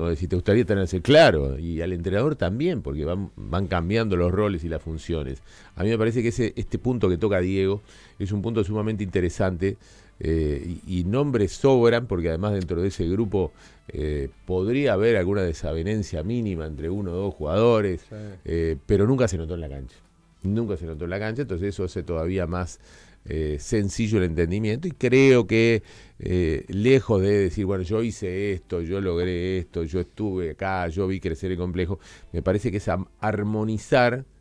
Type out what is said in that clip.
Vos decís, te gustaría tenerse claro, y al entrenador también, porque van cambiando los roles y las funciones. A mí me parece que este punto que toca Diego es un punto sumamente interesante, y nombres sobran, porque además dentro de ese grupo podría haber alguna desavenencia mínima entre uno o dos jugadores, pero nunca se notó en la cancha. Nunca se notó en la cancha, entonces eso hace todavía más sencillo el entendimiento, y creo que lejos de decir, bueno, yo hice esto, yo logré esto, yo estuve acá, yo vi crecer el complejo, me parece que es armonizar